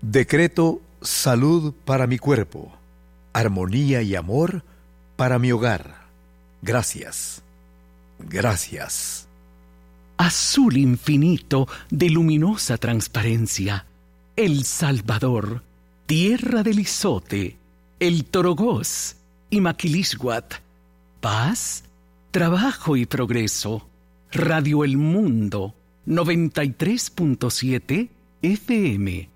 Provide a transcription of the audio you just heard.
Decreto salud para mi cuerpo, armonía y amor para mi hogar. Gracias. Gracias. Azul infinito de luminosa transparencia, El Salvador, tierra del Izote, el Torogós y Maquilisguat. Paz, trabajo y progreso. Radio El Mundo, 93.7 FM.